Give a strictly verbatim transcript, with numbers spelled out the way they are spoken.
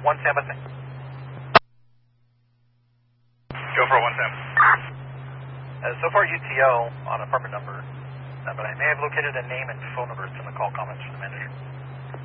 one ten with me. Go for one ten. Uh, so far U T O on apartment number, uh, but I may have located a name and phone numbers in the call comments from the manager.